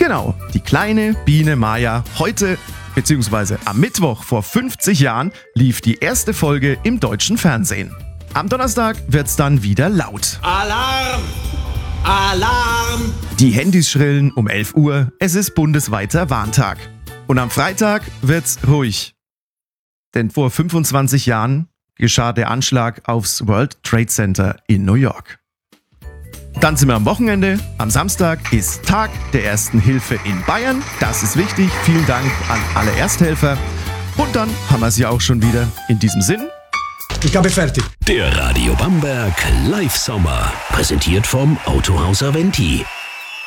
Genau, die kleine Biene Maya. Heute, beziehungsweise am Mittwoch vor 50 Jahren, lief die erste Folge im deutschen Fernsehen. Am Donnerstag wird's dann wieder laut. Alarm! Alarm! Die Handys schrillen um 11 Uhr, es ist bundesweiter Warntag. Und am Freitag wird's ruhig. Denn vor 25 Jahren geschah der Anschlag aufs World Trade Center in New York. Dann sind wir am Wochenende. Am Samstag ist Tag der Ersten Hilfe in Bayern. Das ist wichtig. Vielen Dank an alle Ersthelfer. Und dann haben wir es ja auch schon wieder. In diesem Sinn. Ich habe fertig. Der Radio Bamberg Live Sommer. Präsentiert vom Autohaus Aventi.